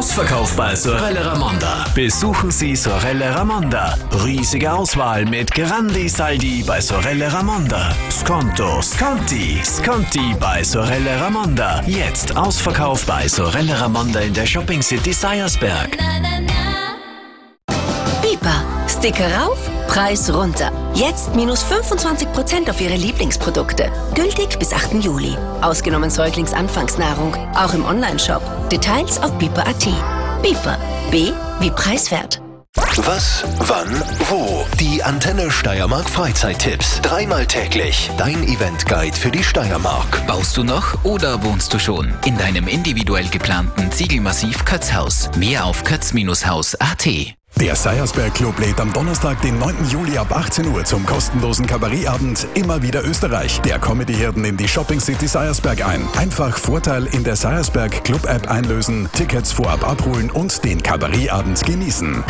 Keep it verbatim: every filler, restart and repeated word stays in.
Ausverkauf bei Sorelle Ramonda. Besuchen Sie Sorelle Ramonda. Riesige Auswahl mit Grandi Saldi bei Sorelle Ramonda. Sconto, Sconti, Sconti bei Sorelle Ramonda. Jetzt Ausverkauf bei Sorelle Ramonda in der Shopping City Seiersberg. Bipa. Sticker rauf, Preis runter. Jetzt minus fünfundzwanzig Prozent auf Ihre Lieblingsprodukte. Gültig bis achten Juli. Ausgenommen Säuglingsanfangsnahrung. Auch im Onlineshop. Details auf bipa punkt at. Bipa. B wie preiswert. Was, wann, wo? Die Antenne Steiermark Freizeittipps. Dreimal täglich. Dein Eventguide für die Steiermark. Baust du noch oder wohnst du schon in deinem individuell geplanten Ziegelmassiv Kötzhaus? Mehr auf kötz haus punkt at. Der Seiersberg Club lädt am Donnerstag, den neunten Juli ab achtzehn Uhr zum kostenlosen Kabarettabend Immer wieder Österreich der Comedy-Hirten in die Shopping City Seiersberg ein. Einfach Vorteil in der Seiersberg Club App einlösen, Tickets vorab abholen und den Kabarettabend genießen.